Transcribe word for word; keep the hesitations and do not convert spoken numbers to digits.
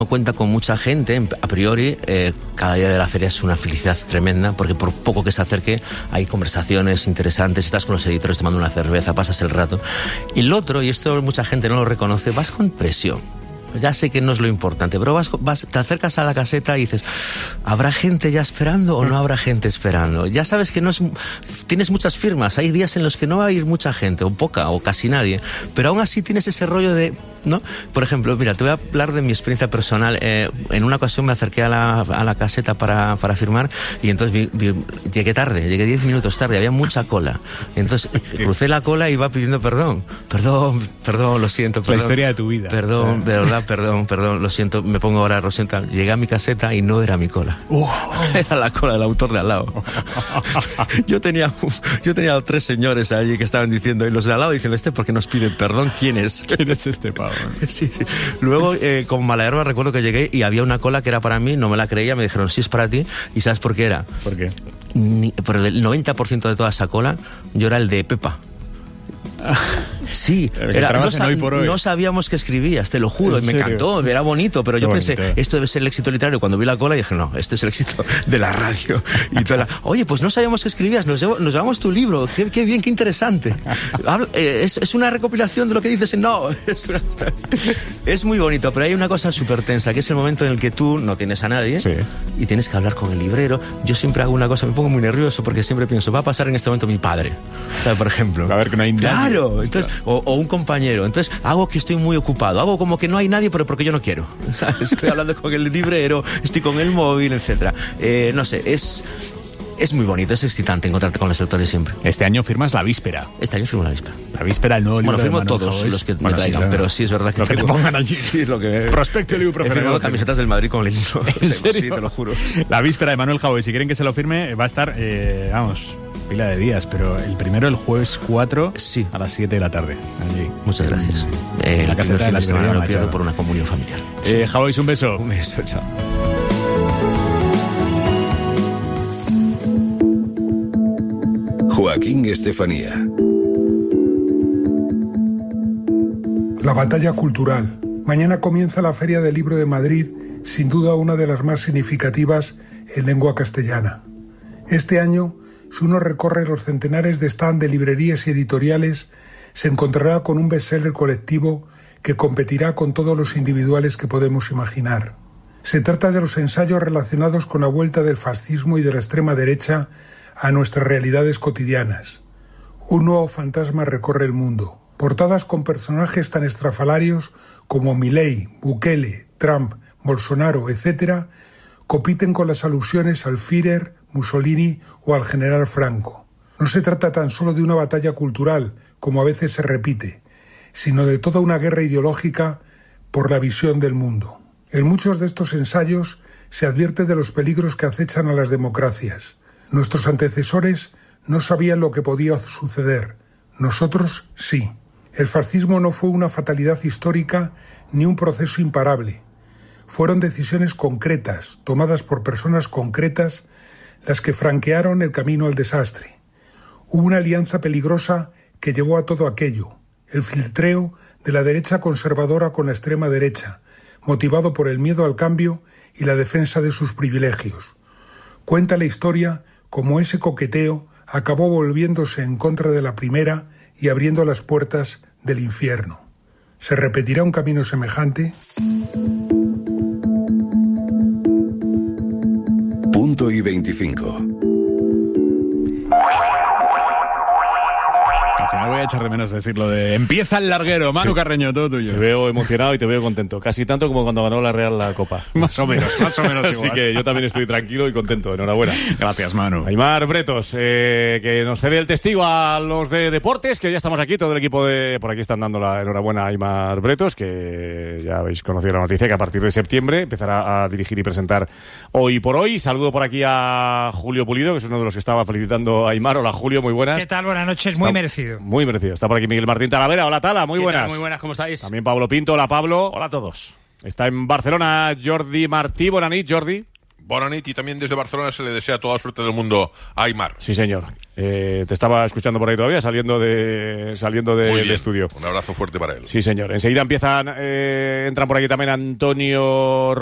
Cuenta con mucha gente, a priori, eh, cada día de la feria es una felicidad tremenda, porque por poco que se acerque hay conversaciones interesantes, estás con los editores tomando una cerveza, pasas el rato. Y lo otro, y esto mucha gente no lo reconoce, vas con presión. Ya sé que no es lo importante, pero vas, vas, te acercas a la caseta y dices, ¿habrá gente ya esperando o no habrá gente esperando? Ya sabes que no es, tienes muchas firmas, hay días en los que no va a ir mucha gente, o poca, o casi nadie, pero aún así tienes ese rollo de, ¿no? Por ejemplo, mira, te voy a hablar de mi experiencia personal. Eh, en una ocasión me acerqué a la, a la caseta para, para firmar y entonces vi, vi, llegué tarde, llegué diez minutos tarde, había mucha cola. Entonces crucé la cola y iba pidiendo perdón, perdón, perdón, lo siento, perdón. La historia de tu vida. Perdón, de verdad. Perdón, perdón, lo siento, me pongo ahora rosenta. Llegué a mi caseta y no era mi cola. Uh. Era la cola del autor de al lado. Yo tenía yo tenía tres señores allí que estaban diciendo, y los de al lado dicen, este, ¿por qué nos piden perdón? ¿Quién es? ¿Quién es este pavo? Sí, sí. Luego, eh, como Malaherba, recuerdo que llegué y había una cola que era para mí, no me la creía, me dijeron, sí, es para ti. ¿Y sabes por qué era? ¿Por qué? Ni, por el noventa por ciento de toda esa cola, yo era el de Pepa. Sí, era, no, sab- no sabíamos que escribías, te lo juro, y me encantó, era bonito, pero yo Qué pensé, bonito. Esto debe ser el éxito literario. Cuando vi la cola dije, no, este es el éxito de la radio. Y toda la, oye, pues no sabíamos que escribías, nos, llevo, nos llevamos tu libro, qué, qué bien, qué interesante. Habla, eh, es, es una recopilación de lo que dices, no, es, una, es muy bonito, pero hay una cosa súper tensa, que es el momento en el que tú no tienes a nadie, sí, y tienes que hablar con el librero. Yo siempre hago una cosa, me pongo muy nervioso porque siempre pienso, va a pasar en este momento mi padre, o sea, por ejemplo. A ver, que no hay nadie. Claro, entonces, o, o un compañero. Entonces, hago que estoy muy ocupado. Hago como que no hay nadie, pero porque yo no quiero. ¿Sabes? Estoy hablando con el librero, estoy con el móvil, etcétera. Eh, no sé, es... Es muy bonito, es excitante encontrarte con los lectores siempre. Este año firmas La Víspera. Este año firmo La Víspera. La Víspera, el nuevo libro. Bueno, firmo de Manuel todos Jaués. los que bueno, me traigan, sí, pero sí es verdad que... Lo que te pongan allí. Sí, es lo que... Prospecto y libro He preferido. firmado camisetas del Madrid con el libro. ¿En serio? Sí, te lo juro. La Víspera de Manuel Jaués. Si quieren que se lo firme, va a estar, eh, vamos, pila de días, pero el primero el jueves cuatro, sí, a las siete de la tarde. Allí. Muchas gracias. Eh, la casa de la semana lo pierdo por una comunión familiar. Eh, Jaués, un beso. Un beso, chao. Joaquín Estefanía. La batalla cultural. Mañana comienza la Feria del Libro de Madrid, sin duda una de las más significativas en lengua castellana. Este año, si uno recorre los centenares de stand de librerías y editoriales, se encontrará con un bestseller colectivo que competirá con todos los individuales que podemos imaginar. Se trata de los ensayos relacionados con la vuelta del fascismo y de la extrema derecha a nuestras realidades cotidianas. Un nuevo fantasma recorre el mundo. Portadas con personajes tan estrafalarios como Milei, Bukele, Trump, Bolsonaro, etcétera, compiten con las alusiones al Führer, Mussolini o al general Franco. No se trata tan solo de una batalla cultural, como a veces se repite, sino de toda una guerra ideológica por la visión del mundo. En muchos de estos ensayos se advierte de los peligros que acechan a las democracias. Nuestros antecesores no sabían lo que podía suceder. Nosotros sí. El fascismo no fue una fatalidad histórica ni un proceso imparable. Fueron decisiones concretas, tomadas por personas concretas, las que franquearon el camino al desastre. Hubo una alianza peligrosa que llevó a todo aquello, el filtreo de la derecha conservadora con la extrema derecha, motivado por el miedo al cambio y la defensa de sus privilegios. Cuenta la historia como ese coqueteo acabó volviéndose en contra de la primera y abriendo las puertas del infierno. ¿Se repetirá un camino semejante? Punto y veinticinco. Me voy a echar de menos decirlo de empieza el larguero. Manu sí. Carreño, todo tuyo. Te veo emocionado y te veo contento. Casi tanto como cuando ganó la Real la Copa. Más o menos, más o menos igual. Así que yo también estoy tranquilo y contento. Enhorabuena. Gracias, Manu. Aimar Bretos, eh, que nos cede el testigo a los de deportes, que ya estamos aquí, todo el equipo de... Por aquí están dando la enhorabuena a Aimar Bretos, que ya habéis conocido la noticia, que a partir de septiembre empezará a dirigir y presentar Hoy por Hoy. Saludo por aquí a Julio Pulido, que es uno de los que estaba felicitando a Aimar. Hola, Julio, muy buenas. ¿Qué tal? Buenas noches, muy Está merecido. Muy merecido. Está por aquí Miguel Martín Talavera. Hola, Tala, muy buenas. Muy buenas, ¿cómo estáis? También Pablo Pinto. Hola, Pablo. Hola a todos. Está en Barcelona Jordi Martí. Buenas noches, Jordi. Bona nit, y también desde Barcelona se le desea toda la suerte del mundo a Aimar. Sí, señor. Eh, te estaba escuchando por ahí todavía, saliendo de saliendo de- del estudio. Un abrazo fuerte para él. Sí, señor. Enseguida empiezan, eh, entran por aquí también Antonio